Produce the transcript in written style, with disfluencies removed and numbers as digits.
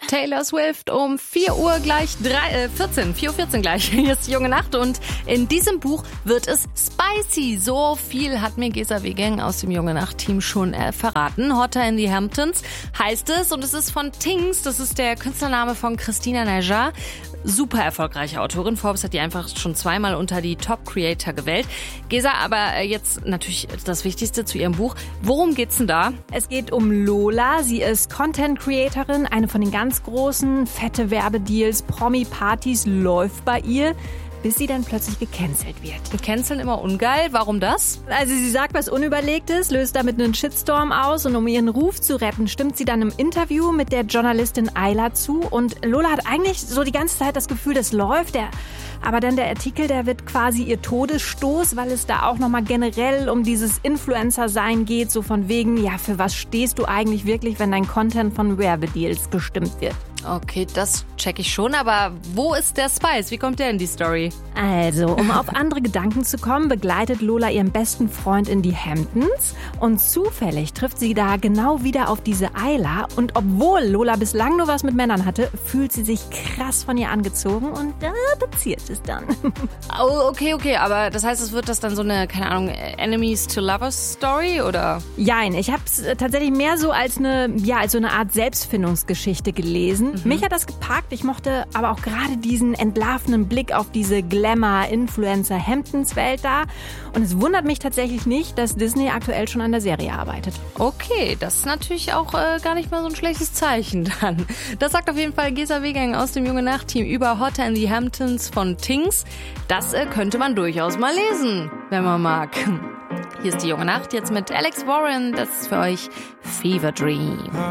Taylor Swift um 4 Uhr gleich, 4:14 Uhr gleich. Hier ist die junge Nacht und in diesem Buch wird es spicy. So viel hat mir Gesa Wegang aus dem junge Nacht-Team schon verraten. Hotter in the Hamptons heißt es und es ist von Tinks, das ist der Künstlername von Christina Najjar. Super erfolgreiche Autorin. Forbes hat die einfach schon 2-mal unter die Top-Creator gewählt. Gesa, aber jetzt natürlich das Wichtigste zu ihrem Buch. Worum geht's denn da? Es geht um Lola. Sie ist Content-Creatorin, eine von den ganz großen, fette Werbedeals, Promi-Partys läuft bei ihr, bis sie dann plötzlich gecancelt wird. Canceln immer ungeil. Warum das? Also sie sagt was Unüberlegtes, löst damit einen Shitstorm aus und um ihren Ruf zu retten, stimmt sie dann im Interview mit der Journalistin Ayla zu. Und Lola hat eigentlich so die ganze Zeit das Gefühl, das läuft. Aber dann der Artikel, der wird quasi ihr Todesstoß, weil es da auch nochmal generell um dieses Influencer-Sein geht. So von wegen, ja, für was stehst du eigentlich wirklich, wenn dein Content von Werbedeals bestimmt wird? Okay, das check ich schon, aber wo ist der Spice? Wie kommt der in die Story? Also, um auf andere Gedanken zu kommen, begleitet Lola ihren besten Freund in die Hamptons und zufällig trifft sie da genau wieder auf diese Ayla und obwohl Lola bislang nur was mit Männern hatte, fühlt sie sich krass von ihr angezogen und da passiert es dann. Oh, okay, aber das heißt, es wird das dann so eine, keine Ahnung, Enemies to Lovers Story, oder? Jein, ich habe es tatsächlich mehr so als so eine Art Selbstfindungsgeschichte gelesen. Mich hat das gepackt. Ich mochte aber auch gerade diesen entlarvenden Blick auf diese Glamour-Influencer-Hamptons-Welt da. Und es wundert mich tatsächlich nicht, dass Disney aktuell schon an der Serie arbeitet. Okay, das ist natürlich auch gar nicht mal so ein schlechtes Zeichen dann. Das sagt auf jeden Fall Gesa Wegang aus dem junge Nacht-Team über Hotter in the Hamptons von Tinks. Das könnte man durchaus mal lesen, wenn man mag. Hier ist die junge Nacht jetzt mit Alex Warren. Das ist für euch Fever Dream.